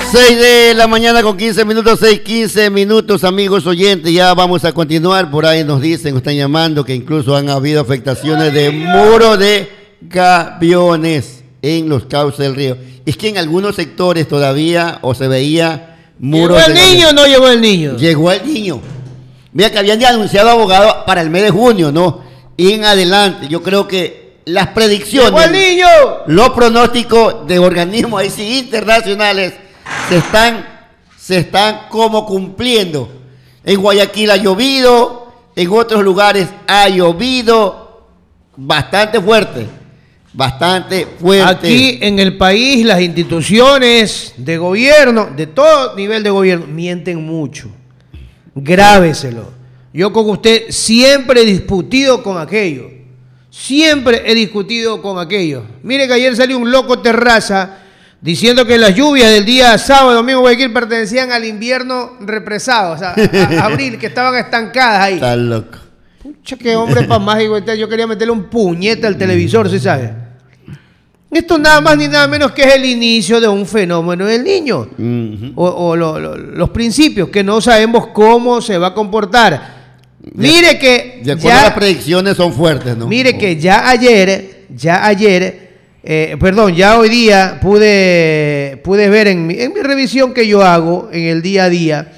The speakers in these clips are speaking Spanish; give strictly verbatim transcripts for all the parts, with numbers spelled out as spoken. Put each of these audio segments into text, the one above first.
seis de la mañana con quince minutos, seis, quince minutos, amigos oyentes. Ya vamos a continuar. Por ahí nos dicen, están llamando que incluso han habido afectaciones de muro de gaviones en los cauces del río. Es que en algunos sectores todavía o se veía muros. ¿Llegó el niño o no llegó el niño? Llegó el niño. Mira que habían ya anunciado abogado para el mes de junio, ¿no? Y en adelante, yo creo que las predicciones, ¡llegó el niño! Los pronósticos de organismos ahí sí internacionales se están, se están como cumpliendo. En Guayaquil ha llovido, en otros lugares ha llovido bastante fuerte, bastante fuerte. Aquí en el país las instituciones de gobierno, de todo nivel de gobierno, mienten mucho. Grábeselo. Yo con usted siempre he discutido con aquello. Siempre he discutido con aquello. Mire que ayer salió un loco Terraza diciendo que las lluvias del día sábado y domingo Guayaquil pertenecían al invierno represado, o sea, a, a abril, que estaban estancadas ahí. Está loco. Pucha, qué hombre para más. Yo quería meterle un puñete al televisor, ¿sí sabe? Esto nada más ni nada menos que es el inicio de un fenómeno del niño. Uh-huh. O, o lo, lo, los principios, que no sabemos cómo se va a comportar. De, mire que de acuerdo ya, a las predicciones son fuertes, ¿no? Mire oh. que ya ayer, ya ayer... Eh, perdón, ya hoy día pude, pude ver en mi, en mi revisión que yo hago en el día a día,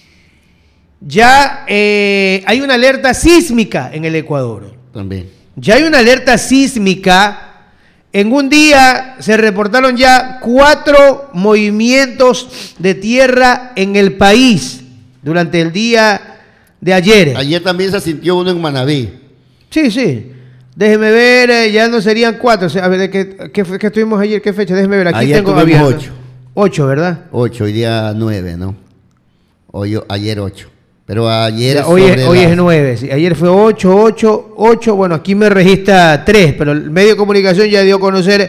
ya eh, hay una alerta sísmica en el Ecuador. También. Ya hay una alerta sísmica. En un día se reportaron ya cuatro movimientos de tierra en el país durante el día de ayer. Ayer también se sintió uno en Manabí. Sí, sí. Déjeme ver, eh, ya no serían cuatro. A ver, ¿qué, qué, qué estuvimos ayer? ¿Qué fecha? Déjeme ver. Aquí ayer tengo abierto. Ocho. Ocho, ¿verdad? Ocho, hoy día nueve, ¿no? Hoy, ayer ocho. Pero ayer... Ya, hoy es, hoy la... es nueve. Sí. Ayer fue ocho, ocho, ocho. Bueno, aquí me registra tres, pero el medio de comunicación ya dio a conocer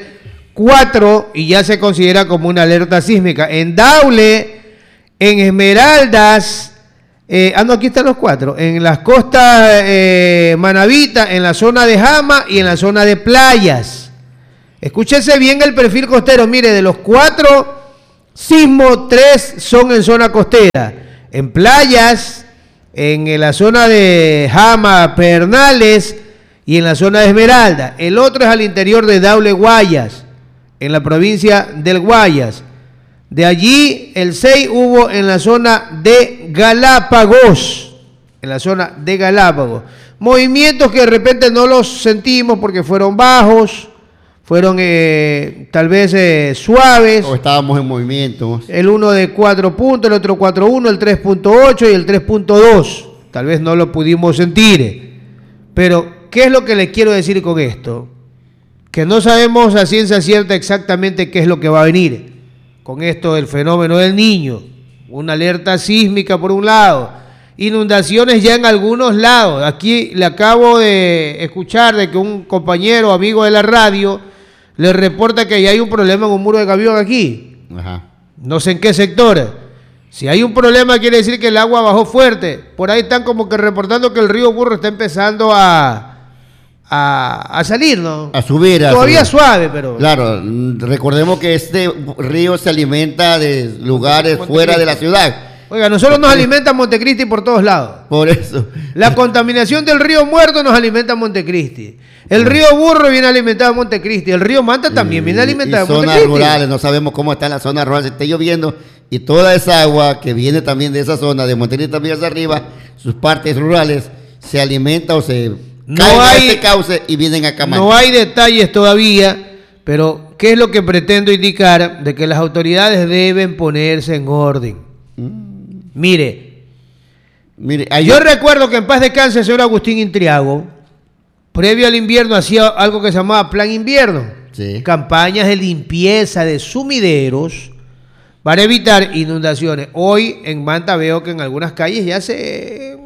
cuatro y ya se considera como una alerta sísmica. En Daule, en Esmeraldas... Eh, ah, no, aquí están los cuatro. En las costas eh, Manabita, en la zona de Jama y en la zona de Playas. Escúchese bien el perfil costero. Mire, de los cuatro sismos, tres son en zona costera. En Playas, en la zona de Jama, Pernales y en la zona de Esmeralda. El otro es al interior de Daule, Guayas, en la provincia del Guayas. De allí, el seis hubo en la zona de Galápagos, en la zona de Galápagos. Movimientos que de repente no los sentimos porque fueron bajos, fueron eh, tal vez eh, suaves. O estábamos en movimiento. El uno de cuatro puntos, el otro cuatro punto uno, el tres punto ocho y el tres punto dos. Tal vez no lo pudimos sentir. Pero, ¿qué es lo que les quiero decir con esto? Que no sabemos a ciencia cierta exactamente qué es lo que va a venir. Con esto del fenómeno del niño, una alerta sísmica por un lado, inundaciones ya en algunos lados. Aquí le acabo de escuchar de que un compañero, amigo de la radio, le reporta que ya hay un problema en un muro de gavión aquí. Ajá. No sé en qué sector. Si hay un problema quiere decir que el agua bajó fuerte. Por ahí están como que reportando que el río Burro está empezando a... A, a salir, ¿no? A subir. A Todavía subir. Suave, pero... Claro, recordemos que este río se alimenta de lugares Montecristi. Fuera de la ciudad. Oiga, nosotros nos alimenta Montecristi por todos lados. Por eso. La contaminación del río Muerto nos alimenta Montecristi. El río Burro viene alimentado a Montecristi. El río Manta también viene alimentado a Montecristi. Zonas rurales, no sabemos cómo está en la zona rural. Se está lloviendo y toda esa agua que viene también de esa zona, de Montecristi también hacia arriba, sus partes rurales, se alimenta o se... No hay, este cauce y vienen a Camacho. No hay detalles todavía, pero ¿qué es lo que pretendo indicar? De que las autoridades deben ponerse en orden. Mm. Mire, Mire yo un... recuerdo que en paz descanse el señor Agustín Intriago, previo al invierno, hacía algo que se llamaba Plan Invierno. Sí. Campañas de limpieza de sumideros para evitar inundaciones. Hoy en Manta veo que en algunas calles ya se...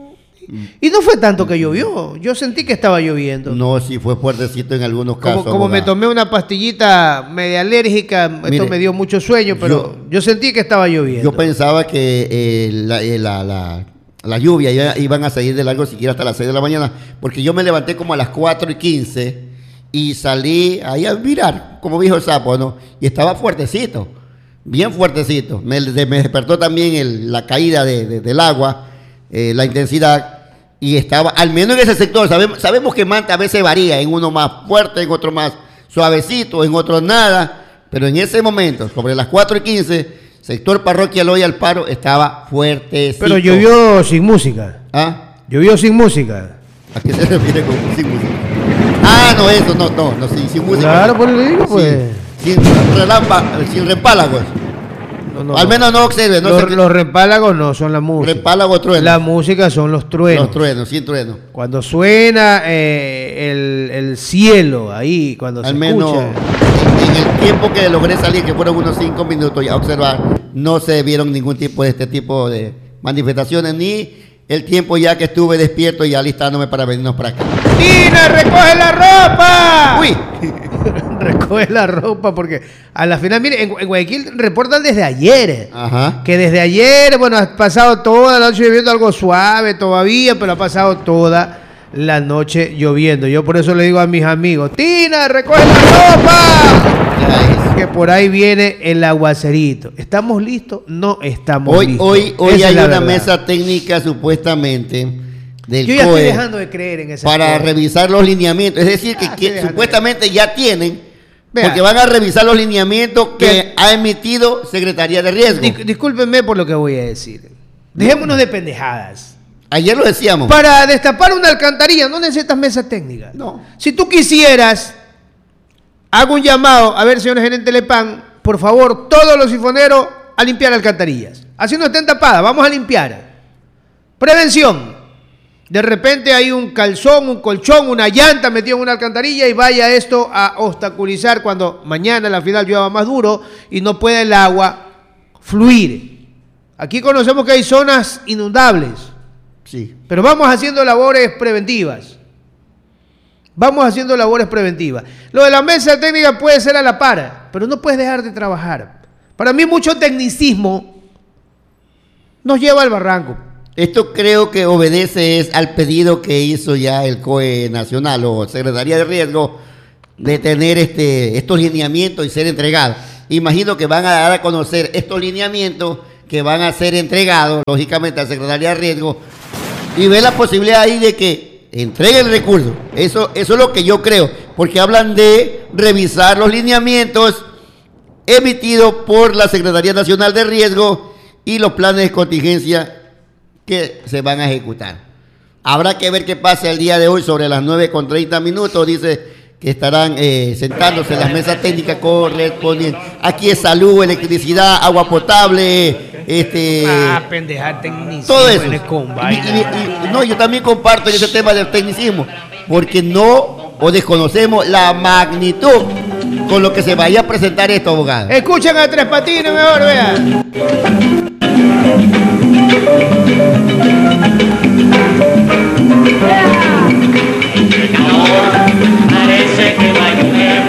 Y no fue tanto que llovió, yo sentí que estaba lloviendo. No, sí fue fuertecito en algunos casos. Como, como me tomé una pastillita media alérgica, Mire, esto me dio mucho sueño, pero yo, yo sentí que estaba lloviendo. Yo pensaba que eh, la, eh, la, la, la lluvia iba, iban a salir de largo siquiera hasta las seis de la mañana, porque yo me levanté como a las cuatro y quince y salí ahí a mirar, como dijo el sapo, ¿no? Y estaba fuertecito. bien fuertecito. Me, de, me despertó también el, la caída de, de, del agua, eh, la intensidad, y estaba, al menos en ese sector, sabemos, sabemos que Manta a veces varía, en uno más fuerte, en otro más suavecito, en otro nada, pero en ese momento, sobre las cuatro y quince, sector Parroquia Loya Alparo estaba fuertecito. Pero llovió sin música. ¿Ah? Llovió sin música. ¿A qué se refiere con sin música? Ah, no, eso, no, no, no, sin, sin música. Claro, pues le digo, pues. Sin, sin relámpagos, sin repálagos. No, no, Al menos no observe. No los, se... los repálagos no son la música. Repálago, trueno. La música son los truenos. Los truenos, sin trueno. Cuando suena eh, el, el cielo ahí, cuando Al se menos escucha. En, en el tiempo que logré salir, que fueron unos cinco minutos, ya observar, no se vieron ningún tipo de este tipo de manifestaciones, ni el tiempo ya que estuve despierto y alistándome para venirnos para acá. ¡Tina, recoge la ropa! ¡Uy! Recoge la ropa porque a la final, mire, en, en Guayaquil reportan desde ayer. Ajá. Que desde ayer, bueno, ha pasado toda la noche lloviendo, algo suave todavía, pero ha pasado toda la noche lloviendo. Yo por eso le digo a mis amigos, Tina, recoge la ropa. Que por ahí viene el aguacerito. ¿Estamos listos? No estamos hoy, listos. Hoy, hoy Esa hay es la una verdad. mesa técnica supuestamente del Yo ya C O E estoy dejando de creer en esa para cosa. revisar los lineamientos. Es decir, que, Ah, que estoy supuestamente ya tienen, Vea. porque van a revisar los lineamientos que Vea. ha emitido Secretaría de Riesgo. Dis- discúlpenme por lo que voy a decir. Dejémonos de pendejadas. Ayer lo decíamos. Para destapar una alcantarilla no necesitas mesa técnica. No. Si tú quisieras, hago un llamado, a ver, señor gerente Lepán, por favor, todos los sifoneros a limpiar alcantarillas. Así no estén tapadas, vamos a limpiar. Prevención. De repente hay un calzón, un colchón, una llanta metido en una alcantarilla y vaya esto a obstaculizar cuando mañana la final llueva más duro y no puede el agua fluir. Aquí conocemos que hay zonas inundables. Sí. Pero vamos haciendo labores preventivas. Vamos haciendo labores preventivas. Lo de la mesa técnica puede ser a la par, pero no puedes dejar de trabajar. Para mí mucho tecnicismo nos lleva al barranco. Esto creo que obedece es al pedido que hizo ya el C O E Nacional o Secretaría de Riesgo de tener este, estos lineamientos y ser entregados. Imagino que van a dar a conocer estos lineamientos que van a ser entregados, lógicamente, a la Secretaría de Riesgo y ver la posibilidad ahí de que entregue el recurso. Eso, eso es lo que yo creo, porque hablan de revisar los lineamientos emitidos por la Secretaría Nacional de Riesgo y los planes de contingencia que se van a ejecutar. Habrá que ver qué pasa el día de hoy sobre las nueve con treinta minutos. Dice que estarán eh, sentándose en las mesas técnicas correspondientes. Aquí es salud, electricidad, agua potable, este... Ah, pendeja tecnicismo. todo eso. eres con Y- vaina. y- y- no, yo también comparto ese tema del tecnicismo, porque no o desconocemos la magnitud con lo que se vaya a presentar esto, abogado. Escuchen a Tres Patines mejor, vean. Parece que va a llover.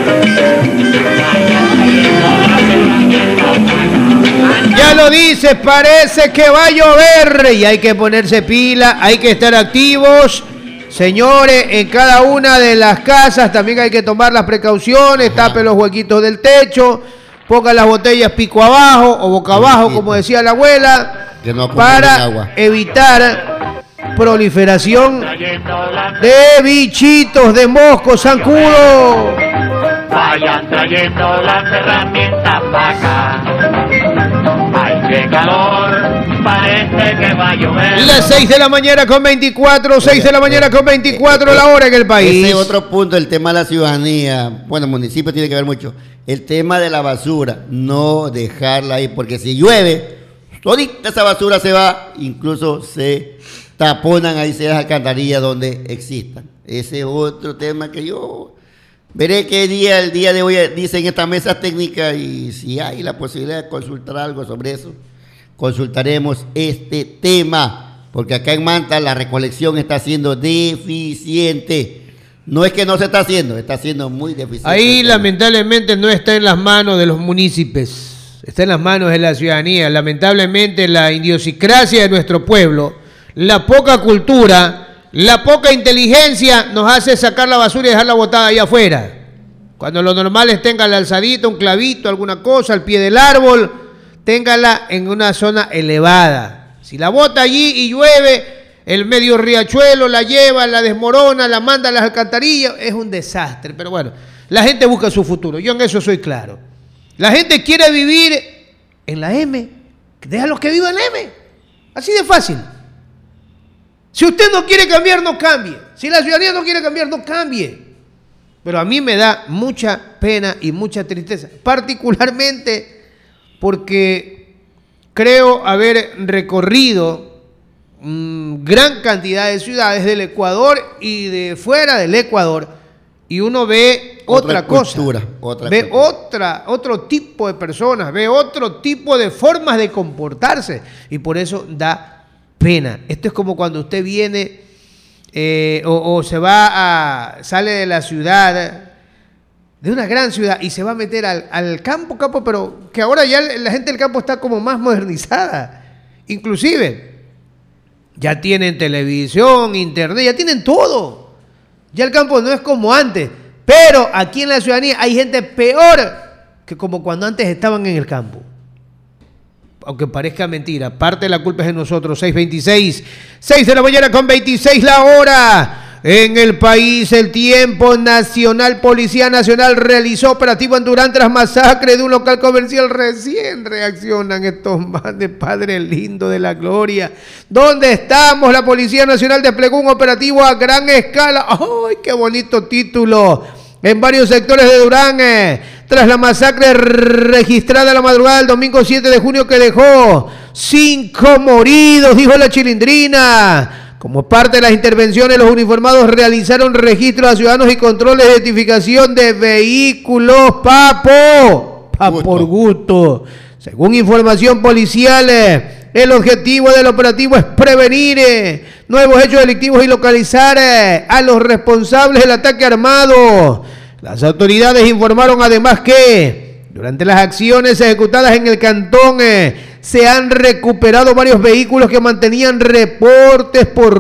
Ya lo dice, parece que va a llover y hay que ponerse pila, hay que estar activos. Señores, en cada una de las casas también hay que tomar las precauciones, tape los huequitos del techo, ponga las botellas pico abajo o boca abajo, como decía la abuela, Que no acumulen para agua. evitar proliferación de bichitos, de moscos, zancudos. Vayan trayendo las herramientas para acá. Ay, qué calor, parece que va a llover. Las seis de la mañana con veinticuatro, seis de la mañana con veinticuatro la hora en el país. Ese otro punto, el tema de la ciudadanía. Bueno, el municipio tiene que ver mucho. El tema de la basura, no dejarla ahí, porque si llueve, toda esa basura se va, incluso se taponan ahí esas alcantarillas donde existan. Ese es otro tema que yo veré qué día, el día de hoy, dicen estas mesas técnicas y si hay la posibilidad de consultar algo sobre eso, consultaremos este tema, porque acá en Manta la recolección está siendo deficiente. No es que no se está haciendo, está siendo muy deficiente. Ahí lamentablemente no está en las manos de los municipios, está en las manos de la ciudadanía. Lamentablemente la idiosincrasia de nuestro pueblo, la poca cultura, la poca inteligencia nos hace sacar la basura y dejarla botada allá afuera. Cuando lo normal es tenga la alzadita, un clavito, alguna cosa al pie del árbol, téngala en una zona elevada. Si la bota allí y llueve, el medio riachuelo la lleva, la desmorona, la manda a las alcantarillas, es un desastre. Pero bueno, la gente busca su futuro, yo en eso soy claro. La gente quiere vivir en la M, déjalos que vivan en la M, así de fácil. Si usted no quiere cambiar, no cambie. Si la ciudadanía no quiere cambiar, no cambie. Pero a mí me da mucha pena y mucha tristeza, particularmente porque creo haber recorrido mmm, gran cantidad de ciudades del Ecuador y de fuera del Ecuador, y uno ve otra, otra cosa, cultura, otra ve cultura. otra, otro tipo de personas, ve otro tipo de formas de comportarse, y por eso da pena. Esto es como cuando usted viene eh, o, o se va a, sale de la ciudad, de una gran ciudad, y se va a meter al, al campo, campo, pero que ahora ya la gente del campo está como más modernizada, inclusive ya tienen televisión, internet, ya tienen todo. Ya el campo no es como antes, pero aquí en la ciudadanía hay gente peor que como cuando antes estaban en el campo. Aunque parezca mentira, parte de la culpa es de nosotros. seis veintiséis, seis de la mañana con veintiséis la hora. En el país, el tiempo nacional, Policía Nacional realizó operativo en Durán tras masacre de un local comercial. Recién reaccionan estos más de Padre Lindo de la Gloria. ¿Dónde estamos? La Policía Nacional desplegó un operativo a gran escala. ¡Ay, qué bonito título! En varios sectores de Durán, eh, tras la masacre registrada la madrugada del domingo siete de junio que dejó cinco moridos, dijo la Chilindrina. Como parte de las intervenciones, los uniformados realizaron registros a ciudadanos y controles de identificación de vehículos. ¡Papo! ¡Pa por gusto! Según información policial, el objetivo del operativo es prevenir eh, nuevos hechos delictivos y localizar eh, a los responsables del ataque armado. Las autoridades informaron además que durante las acciones ejecutadas en el cantón eh, se han recuperado varios vehículos que mantenían reportes por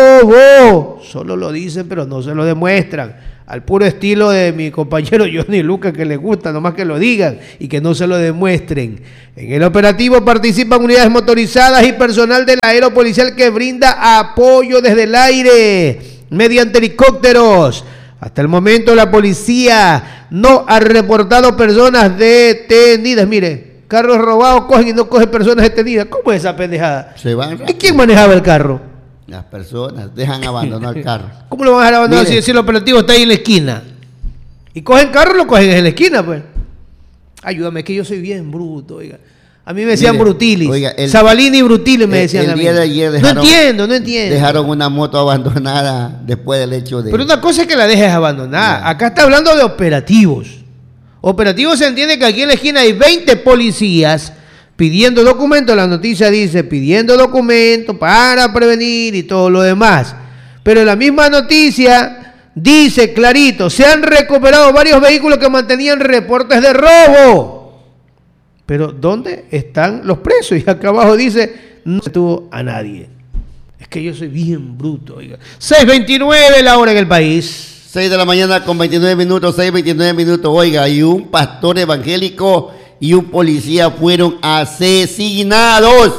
robo. Solo lo dicen, pero no se lo demuestran. Al puro estilo de mi compañero Johnny Lucas, que le gusta, nomás que lo digan y que no se lo demuestren. En el operativo participan unidades motorizadas y personal de la aeropolicial que brinda apoyo desde el aire mediante helicópteros. Hasta el momento la policía no ha reportado personas detenidas. Mire, carros robados cogen y no cogen personas detenidas. ¿Cómo es esa pendejada? Se van. ¿Y quién manejaba el carro? Las personas dejan abandonar el carro. ¿Cómo lo van a dejar abandonar si, si el operativo está ahí en la esquina? Y cogen carro, lo cogen en la esquina, pues. Ayúdame, es que yo soy bien bruto, oiga. A mí me decían Mire, Brutilis. Oiga, el, Sabalini y Brutilis me decían el, el a mí. Día de ayer dejaron, no entiendo, no entiendo. Dejaron una moto abandonada después del hecho de... Pero una cosa es que la dejes abandonada. No. Acá está hablando de operativos. Operativos se entiende que aquí en la esquina hay veinte policías pidiendo documentos. La noticia dice pidiendo documentos para prevenir y todo lo demás. Pero en la misma noticia dice clarito, se han recuperado varios vehículos que mantenían reportes de robo. Pero ¿dónde están los presos? Y acá abajo dice, no se tuvo a nadie. Es que yo soy bien bruto, oiga. seis veintinueve la hora en el país. seis de la mañana con veintinueve minutos, seis veintinueve minutos, oiga, y un pastor evangélico y un policía fueron asesinados.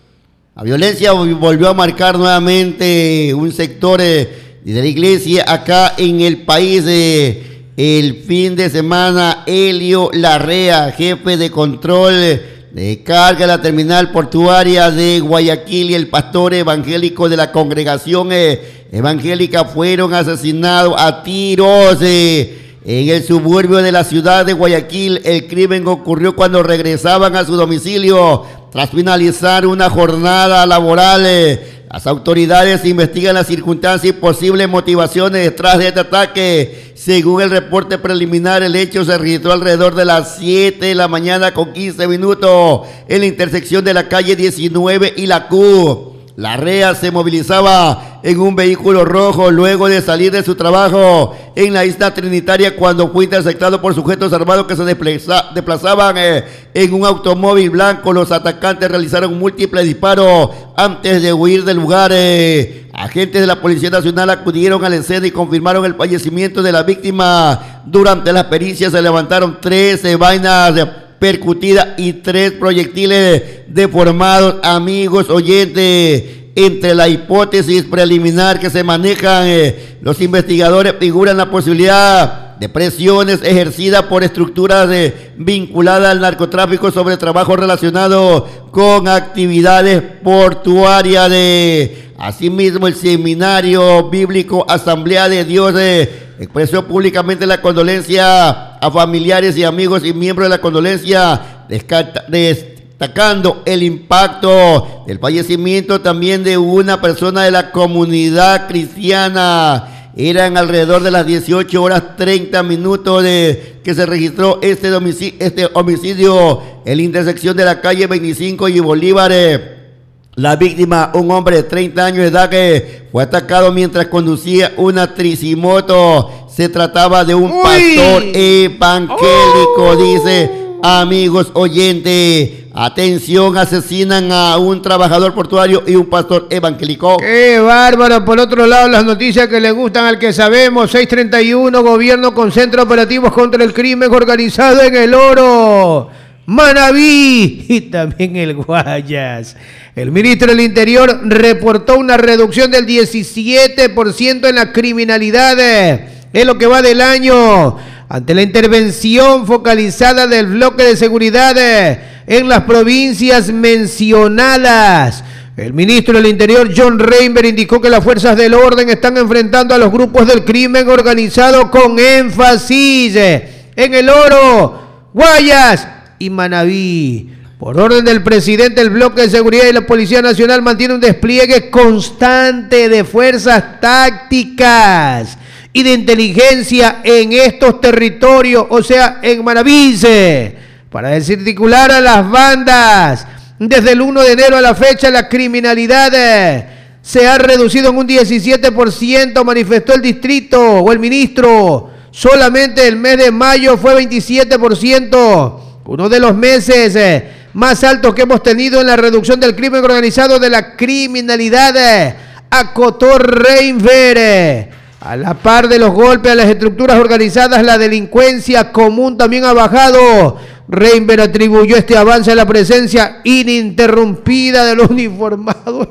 La violencia volvió a marcar nuevamente un sector eh, de la iglesia acá en el país. Eh, el fin de semana, Helio Larrea, jefe de control de carga de la terminal portuaria de Guayaquil, y el pastor evangélico de la congregación eh, evangélica fueron asesinados a tiros eh, en el suburbio de la ciudad de Guayaquil. El crimen ocurrió cuando regresaban a su domicilio tras finalizar una jornada laboral. Eh, Las autoridades investigan las circunstancias y posibles motivaciones detrás de este ataque. Según el reporte preliminar, el hecho se registró alrededor de las siete de la mañana con quince minutos en la intersección de la calle diecinueve y la Q. Larrea se movilizaba en un vehículo rojo luego de salir de su trabajo en la isla Trinitaria cuando fue interceptado por sujetos armados que se desplaza, desplazaban eh, en un automóvil blanco. Los atacantes realizaron múltiples disparos antes de huir del lugar. Eh. Agentes de la Policía Nacional acudieron a la escena y confirmaron el fallecimiento de la víctima. Durante las pericias se levantaron trece vainas percutida y tres proyectiles deformados. Amigos oyentes, entre la hipótesis preliminar que se manejan, eh, los investigadores figuran la posibilidad de presiones ejercidas por estructuras de, vinculadas al narcotráfico sobre trabajo relacionado con actividades portuarias. De asimismo, el Seminario Bíblico Asamblea de Dios eh, expresó públicamente la condolencia a familiares y amigos y miembros de la condolencia, descarta, destacando el impacto del fallecimiento también de una persona de la comunidad cristiana. Eran alrededor de las dieciocho horas treinta minutos de que se registró este homicidio, este homicidio en la intersección de la calle veinticinco y Bolívar. La víctima, un hombre de treinta años de edad, que fue atacado mientras conducía una tricimoto. Se trataba de un Uy. pastor evangélico, oh. dice. Amigos oyentes, atención, asesinan a un trabajador portuario y un pastor evangélico. ¡Qué bárbaro! Por otro lado, las noticias que le gustan al que sabemos. seis treinta y uno, gobierno concentra operativos contra el crimen organizado en El Oro, Manabí y también el Guayas. El ministro del Interior reportó una reducción del diecisiete por ciento en la criminalidad en lo que va del año, ante la intervención focalizada del bloque de seguridad en las provincias mencionadas. El ministro del Interior, John Reinberg, indicó que las fuerzas del orden están enfrentando a los grupos del crimen organizado con énfasis en El Oro, Guayas y Manabí. Por orden del presidente, el bloque de seguridad y la Policía Nacional mantiene un despliegue constante de fuerzas tácticas y de inteligencia en estos territorios, o sea, en Manabí, para desarticular a las bandas. Desde el primero de enero a la fecha, la criminalidad se ha reducido en un diecisiete por ciento, manifestó el distrito o el ministro. Solamente el mes de mayo fue veintisiete por ciento, uno de los meses más altos que hemos tenido en la reducción del crimen organizado, de la criminalidad, acotó Reinberg. A la par de los golpes a las estructuras organizadas, la delincuencia común también ha bajado. Reinberg atribuyó este avance a la presencia ininterrumpida de los uniformados